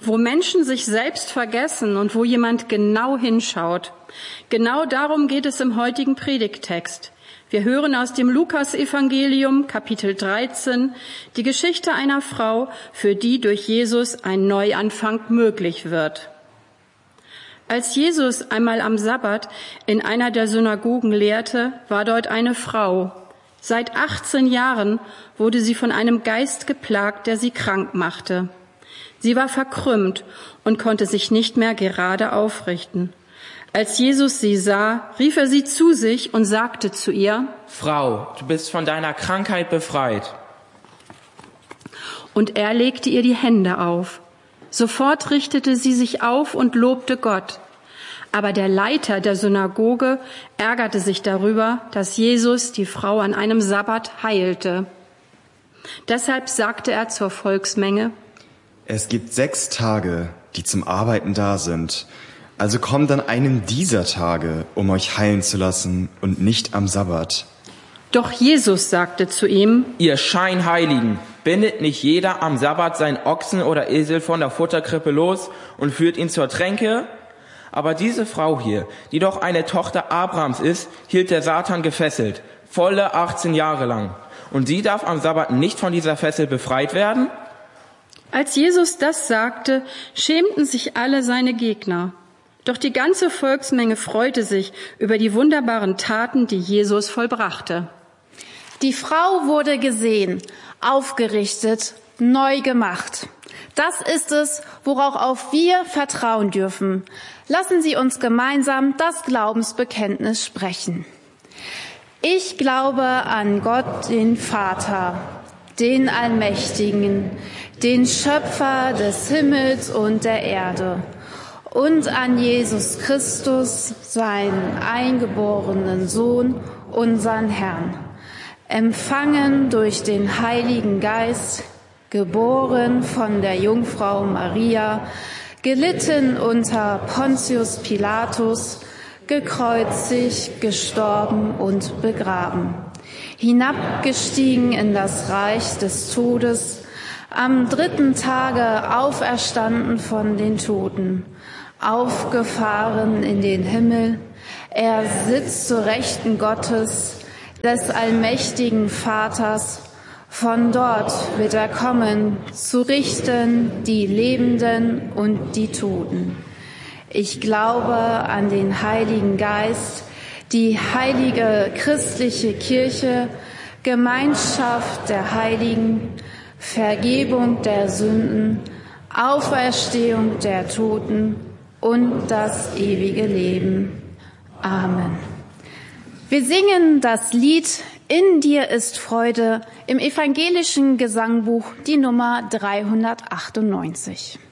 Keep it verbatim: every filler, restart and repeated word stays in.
wo Menschen sich selbst vergessen und wo jemand genau hinschaut. Genau darum geht es im heutigen Predigttext. Wir hören aus dem Lukas-Evangelium, Kapitel dreizehn, die Geschichte einer Frau, für die durch Jesus ein Neuanfang möglich wird. Als Jesus einmal am Sabbat in einer der Synagogen lehrte, war dort eine Frau. Seit achtzehn Jahren wurde sie von einem Geist geplagt, der sie krank machte. Sie war verkrümmt und konnte sich nicht mehr gerade aufrichten. Als Jesus sie sah, rief er sie zu sich und sagte zu ihr: Frau, du bist von deiner Krankheit befreit. Und er legte ihr die Hände auf. Sofort richtete sie sich auf und lobte Gott. Aber der Leiter der Synagoge ärgerte sich darüber, dass Jesus die Frau an einem Sabbat heilte. Deshalb sagte er zur Volksmenge: Es gibt sechs Tage, die zum Arbeiten da sind. Also kommt an einem dieser Tage, um euch heilen zu lassen und nicht am Sabbat. Doch Jesus sagte zu ihm: Ihr Scheinheiligen, bindet nicht jeder am Sabbat seinen Ochsen oder Esel von der Futterkrippe los und führt ihn zur Tränke? Aber diese Frau hier, die doch eine Tochter Abrahams ist, hielt der Satan gefesselt, volle achtzehn Jahre lang. Und sie darf am Sabbat nicht von dieser Fessel befreit werden? Als Jesus das sagte, schämten sich alle seine Gegner. Doch die ganze Volksmenge freute sich über die wunderbaren Taten, die Jesus vollbrachte. Die Frau wurde gesehen, aufgerichtet, neu gemacht. Das ist es, worauf auch wir vertrauen dürfen. Lassen Sie uns gemeinsam das Glaubensbekenntnis sprechen. Ich glaube an Gott, den Vater, den Allmächtigen, den Schöpfer des Himmels und der Erde, und an Jesus Christus, seinen eingeborenen Sohn, unseren Herrn, empfangen durch den Heiligen Geist, geboren von der Jungfrau Maria, gelitten unter Pontius Pilatus, gekreuzigt, gestorben und begraben, hinabgestiegen in das Reich des Todes, am dritten Tage auferstanden von den Toten, aufgefahren in den Himmel. Er sitzt zur Rechten Gottes, des allmächtigen Vaters. Von dort wird er kommen, zu richten die Lebenden und die Toten. Ich glaube an den Heiligen Geist, die heilige christliche Kirche, Gemeinschaft der Heiligen, Vergebung der Sünden, Auferstehung der Toten und das ewige Leben. Amen. Wir singen das Lied In dir ist Freude im evangelischen Gesangbuch, die Nummer dreihundertachtundneunzig.